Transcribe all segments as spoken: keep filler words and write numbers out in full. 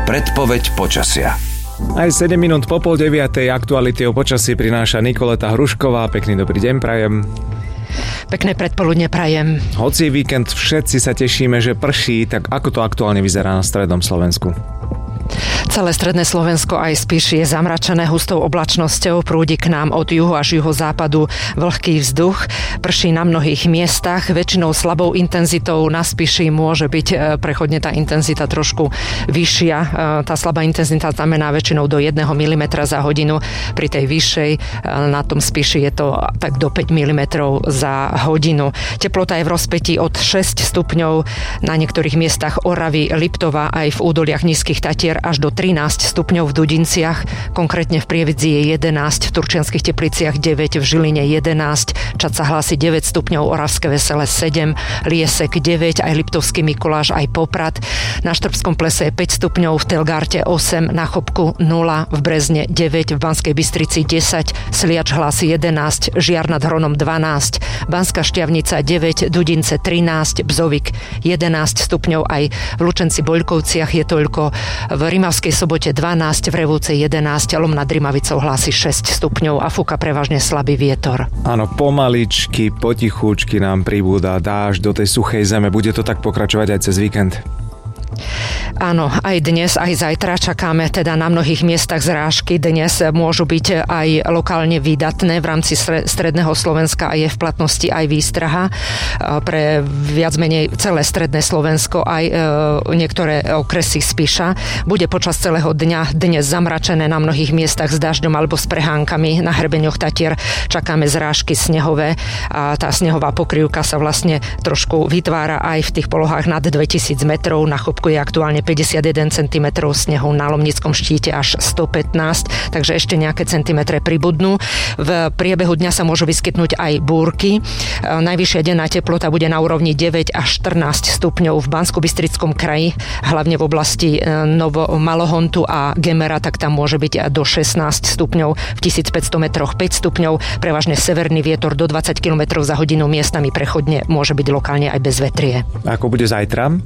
Predpoveď počasia. Aj sedem minút po pol deviatej aktuality o počasí prináša Nikoleta Hrušková. Pekný dobrý deň prajem. Pekné predpoludne prajem. Hoci víkend všetci sa tešíme, že prší, tak ako to aktuálne vyzerá na strednom Slovensku? Celé stredné Slovensko aj Spiš je zamračené hustou oblačnosťou, prúdi k nám od juhu až juhozápadu vlhký vzduch, prší na mnohých miestach, väčšinou slabou intenzitou. Na Spiši môže byť prechodne tá intenzita trošku vyššia. Tá slabá intenzita znamená väčšinou do jedného milimetra za hodinu. Pri tej vyššej na tom Spiši je to tak do päť milimetrov za hodinu. Teplota je v rozpätí od šesť stupňov, na niektorých miestach Oravy, Liptova, aj v údoliach nízkych Tatier až do trinásť stupňov v Dudinciach, konkrétne v Prievidzi je jedenásť, v Turčianskych Tepliciach deväť, v Žiline jedenásť, Čad sa hlási deväť stupňov, Oravské Vesele sedem, Liesek deväť, aj Liptovský Mikuláš, aj Poprad. Na Štrbskom plese je päť stupňov, v Telgarte osem, na Chopku nula, v Brezne deväť, v Banskej Bystrici desať, Sliač hlási jedenásť, Žiar nad Hronom dvanásť, Banská Štiavnica deväť, Dudince trinásť, Bzovik jedenásť stupňov, aj v Lučenci Boľkovciach je toľko, v Rimavskej Sobote dvanásť, v Revúce jedenásť, Lom nad Rimavicou hlási šesť stupňov a fúka prevažne slabý vietor. Áno, pomaličky, potichúčky nám pribúda dážď do tej suchej zeme. Bude to tak pokračovať aj cez víkend? Áno, aj dnes, aj zajtra čakáme teda na mnohých miestach zrážky. Dnes môžu byť aj lokálne výdatné v rámci stredného Slovenska a je v platnosti aj výstraha pre viac menej celé stredné Slovensko, aj niektoré okresy Spiša. Bude počas celého dňa dnes zamračené na mnohých miestach s dažďom alebo s prehánkami. Na hrebeňoch Tatier čakáme zrážky snehové a tá snehová pokrývka sa vlastne trošku vytvára aj v tých polohách nad dvetisíc metrov. Na Chopku je aktuálne päťdesiatjeden centimetrov snehu, na Lomnickom štíte až stopätnásť, takže ešte nejaké centimetre pribudnú. V priebehu dňa sa môžu vyskytnúť aj búrky. Najvyššia denná teplota bude na úrovni deväť až štrnásť stupňov v Banskobystrickom kraji, hlavne v oblasti Novo Malohontu a Gemera, tak tam môže byť do šestnásť stupňov, v tisícpäťsto metroch päť stupňov, prevažne severný vietor do dvadsať kilometrov za hodinu, miestami prechodne môže byť lokálne aj bez vetrie. Ako bude zajtra?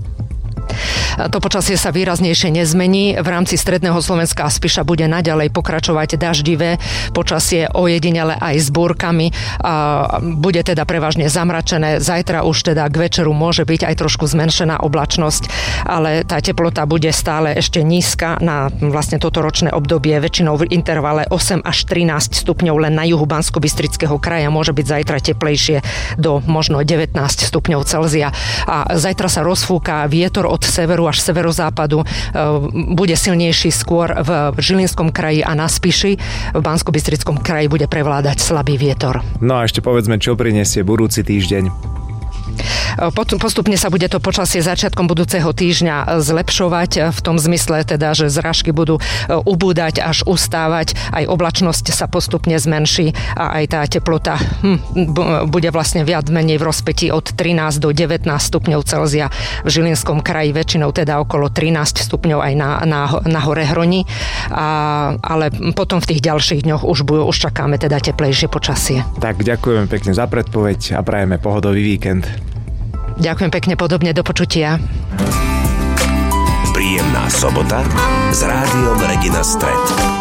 To počasie sa výraznejšie nezmení. V rámci stredného Slovenska a Spiša bude naďalej pokračovať daždivé počasie, ojedinele aj s búrkami. Bude teda prevažne zamračené. Zajtra už teda k večeru môže byť aj trošku zmenšená oblačnosť, ale tá teplota bude stále ešte nízka na vlastne toto ročné obdobie. Väčšinou v intervale osem až trinásť stupňov, len na juhu Banskobystrického kraja môže byť zajtra teplejšie do možno devätnásť stupňov Celzia. A zajtra sa rozfúka vietor od severu až severozápadu, bude silnejší skôr v Žilinskom kraji a na Spiši. V Banskobystrickom kraji bude prevládať slabý vietor. No a ešte povedzme, čo prinesie budúci týždeň. Postupne sa bude to počasie začiatkom budúceho týždňa zlepšovať v tom zmysle teda, že zrážky budú ubúdať až ustávať, aj oblačnosť sa postupne zmenší a aj tá teplota hm, bude vlastne viac menej v rozpätí od trinásť do devätnásť stupňov Celzia. V Žilinskom kraji väčšinou teda okolo trinásť stupňov aj na, na, na hore Hroni, a, ale potom v tých ďalších dňoch už, už čakáme teda teplejšie počasie. Tak ďakujeme pekne za predpoveď a prajeme pohodový víkend. Ďakujem pekne, podobne, do počutia. Príjemná sobota s rádiom Regina Stret.